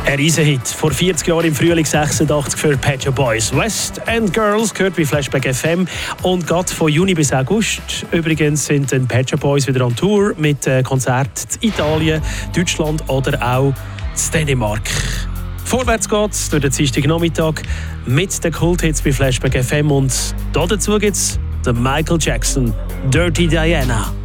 Ein Riesenhit. Vor 40 Jahren im Frühling 86 für Pet Shop Boys. West End Girls gehört bei Flashback FM. Und gerade von Juni bis August übrigens sind die Pet Shop Boys wieder on Tour mit Konzerten in Italien, Deutschland oder auch in Dänemark. Vorwärts geht's durch den Dienstagnachmittag mit den Kulthits bei Flashback FM. Und dazu gibt's den Michael Jackson, Dirty Diana.